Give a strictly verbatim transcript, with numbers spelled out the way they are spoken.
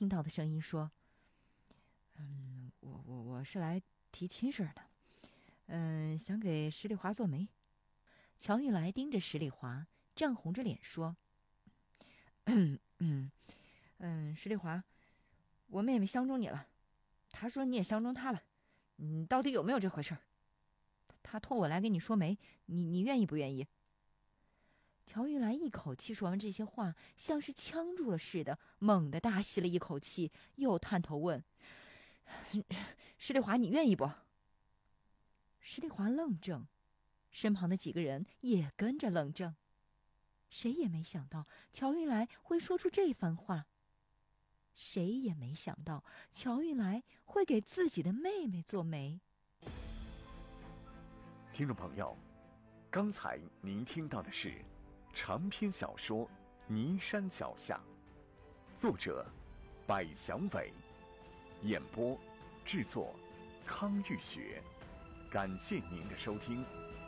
听到的声音说：“嗯，我我我是来提亲事的，嗯，想给石丽华做媒。”乔玉来盯着石丽华，涨红着脸说：“嗯嗯嗯，石丽华，我妹妹相中你了，她说你也相中她了，你到底有没有这回事儿？她托我来给你说媒，你你愿意不愿意？”乔玉来一口气说完这些话，像是呛住了似的，猛地大吸了一口气，又探头问：“石丽华，你愿意不？”石丽华愣怔，身旁的几个人也跟着愣怔。谁也没想到乔玉来会说出这番话，谁也没想到乔玉来会给自己的妹妹做媒。 听众朋友，刚才您听到的是长篇小说《尼山脚下》，作者百祥伟，演播制作康玉雪。感谢您的收听。